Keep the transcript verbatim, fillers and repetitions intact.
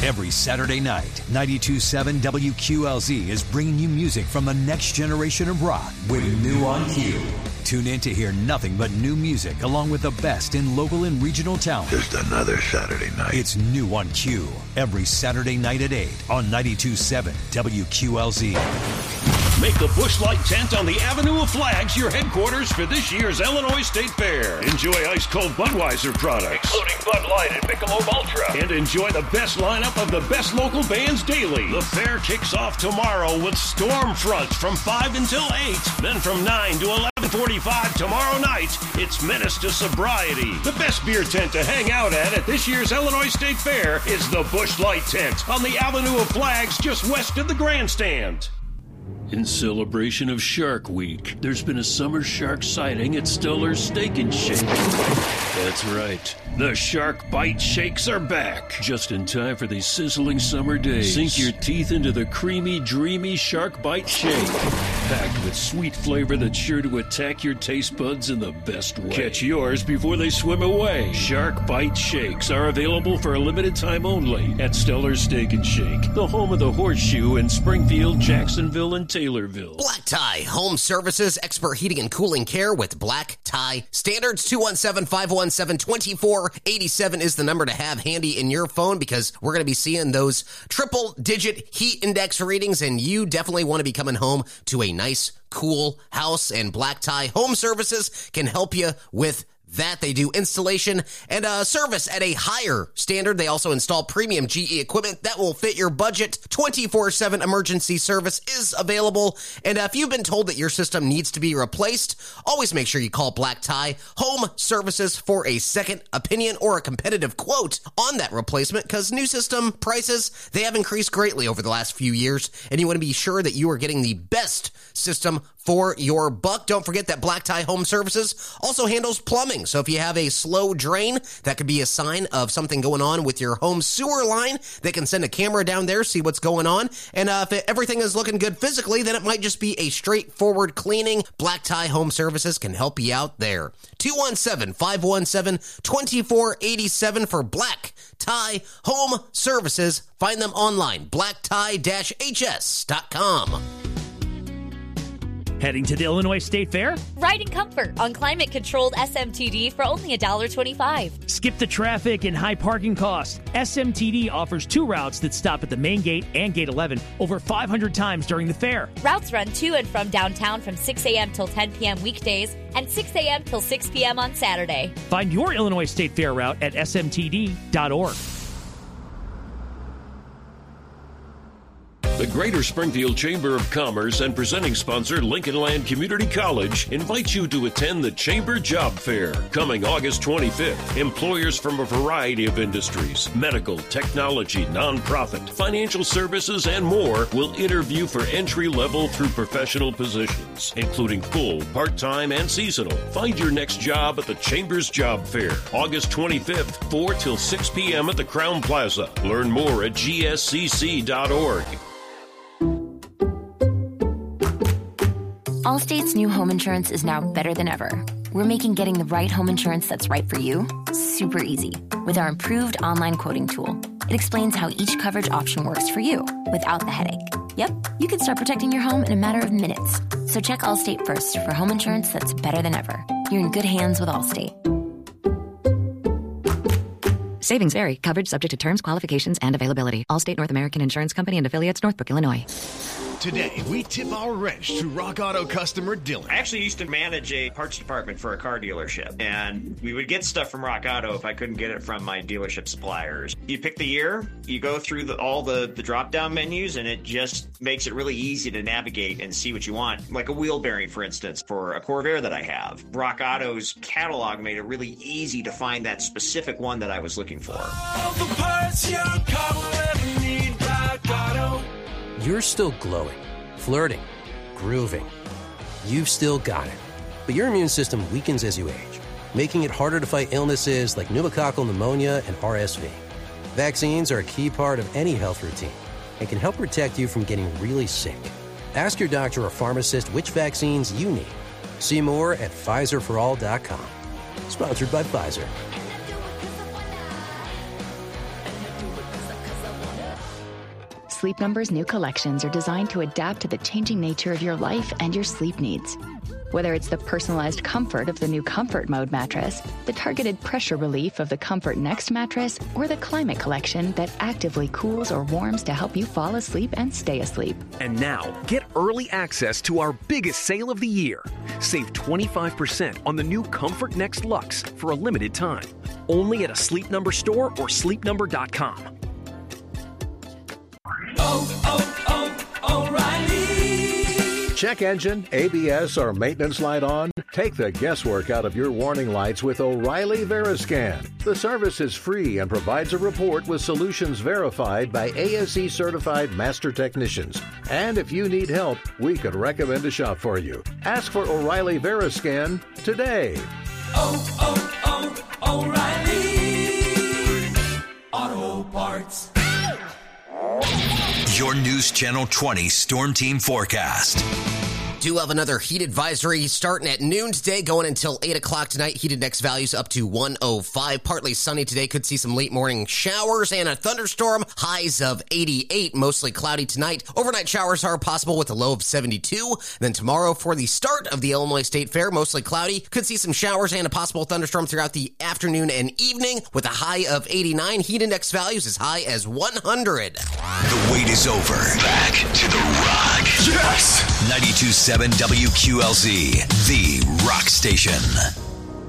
Every Saturday night, ninety-two point seven W Q L Z is bringing you music from the next generation of rock with New on Q. Tune in to hear nothing but new music along with the best in local and regional talent. Just another Saturday night. It's New on Q every Saturday night at eight on ninety-two point seven W Q L Z. Make the Busch Light Tent on the Avenue of Flags your headquarters for this year's Illinois State Fair. Enjoy ice-cold Budweiser products, including Bud Light and Michelob Ultra. And enjoy the best lineup of the best local bands daily. The fair kicks off tomorrow with Stormfront from five until eight. Then from nine to eleven forty-five tomorrow night, it's Menace to Sobriety. The best beer tent to hang out at at this year's Illinois State Fair is the Busch Light Tent on the Avenue of Flags just west of the grandstand. In celebration of Shark Week, there's been a summer shark sighting at Stellar's Steak and Shake. That's right. The Shark Bite Shakes are back. Just in time for these sizzling summer days. Sink your teeth into the creamy, dreamy Shark Bite Shake. Packed with sweet flavor that's sure to attack your taste buds in the best way. Catch yours before they swim away. Shark Bite Shakes are available for a limited time only at Stellar's Steak and Shake, the home of the Horseshoe in Springfield, Jacksonville, and Taylorville. Black Tie Home Services, expert heating and cooling care with Black Tie Standards. Two one seven, five one seven, two four eight seven is the number to have handy in your phone, because we're going to be seeing those triple digit heat index readings, and you definitely want to be coming home to a nice, cool house, and Black Tie Home Services can help you with that. They do installation and uh, service at a higher standard. They also install premium G E equipment that will fit your budget. twenty-four seven emergency service is available. And uh, if you've been told that your system needs to be replaced, always make sure you call Black Tie Home Services for a second opinion or a competitive quote on that replacement, because new system prices, they have increased greatly over the last few years, and you want to be sure that you are getting the best system for your buck. Don't forget that Black Tie Home Services also handles plumbing. So if you have a slow drain, that could be a sign of something going on with your home sewer line. They can send a camera down there, see what's going on. And uh, if it, everything is looking good physically, then it might just be a straightforward cleaning. Black Tie Home Services can help you out there. two one seven, five one seven, two four eight seven for Black Tie Home Services. Find them online, black tie dash h s dot com. Heading to the Illinois State Fair? Ride in comfort on climate-controlled S M T D for only one dollar and twenty-five cents. Skip the traffic and high parking costs. S M T D offers two routes that stop at the main gate and gate eleven over five hundred times during the fair. Routes run to and from downtown from six a.m. till ten p.m. weekdays and six a.m. till six p.m. on Saturday. Find your Illinois State Fair route at s m t d dot org. The Greater Springfield Chamber of Commerce and presenting sponsor Lincoln Land Community College invites you to attend the Chamber Job Fair coming August twenty-fifth. Employers from a variety of industries, medical, technology, nonprofit, financial services, and more will interview for entry-level through professional positions, including full, part-time, and seasonal. Find your next job at the Chamber's Job Fair, August twenty-fifth, four till six p.m. at the Crown Plaza. Learn more at g s c c dot org. Allstate's new home insurance is now better than ever. We're making getting the right home insurance that's right for you super easy with our improved online quoting tool. It explains how each coverage option works for you without the headache. Yep, you can start protecting your home in a matter of minutes. So check Allstate first for home insurance that's better than ever. You're in good hands with Allstate. Savings vary. Coverage subject to terms, qualifications, and availability. Allstate North American Insurance Company and affiliates, Northbrook, Illinois. Today, we tip our wrench to Rock Auto customer Dylan. I actually used to manage a parts department for a car dealership, and we would get stuff from Rock Auto if I couldn't get it from my dealership suppliers. You pick the year, you go through the, all the, the drop-down menus, and it just makes it really easy to navigate and see what you want. Like a wheel bearing, for instance, for a Corvair that I have. Rock Auto's catalog made it really easy to find that specific one that I was looking for. All the parts your car will ever need, Rock Auto. You're still glowing, flirting, grooving. You've still got it. But your immune system weakens as you age, making it harder to fight illnesses like pneumococcal pneumonia and R S V. Vaccines are a key part of any health routine and can help protect you from getting really sick. Ask your doctor or pharmacist which vaccines you need. See more at Pfizer for all dot com. Sponsored by Pfizer. Sleep Number's new collections are designed to adapt to the changing nature of your life and your sleep needs. Whether it's the personalized comfort of the new Comfort Mode mattress, the targeted pressure relief of the Comfort Next mattress, or the Climate Collection that actively cools or warms to help you fall asleep and stay asleep. And now, get early access to our biggest sale of the year. Save twenty-five percent on the new Comfort Next Luxe for a limited time. Only at a Sleep Number store or sleep number dot com. Oh, oh, oh, O'Reilly. Check engine, A B S, or maintenance light on? Take the guesswork out of your warning lights with O'Reilly Veriscan. The service is free and provides a report with solutions verified by A S E certified master technicians. And if you need help, we could recommend a shop for you. Ask for O'Reilly Veriscan today. Oh, oh, oh, O'Reilly Auto Parts. Your News Channel twenty Storm Team forecast. Do have another heat advisory starting at noon today, going until eight o'clock tonight. Heat index values up to one oh five. Partly sunny today. Could see some late morning showers and a thunderstorm. Highs of eighty-eight. Mostly cloudy tonight. Overnight showers are possible with a low of seventy-two. Then tomorrow for the start of the Illinois State Fair, mostly cloudy. Could see some showers and a possible thunderstorm throughout the afternoon and evening with a high of eighty-nine. Heat index values as high as one hundred. The wait is over. Back to the Rock. Yes! ninety-two point seven W Q L Z, the Rock Station.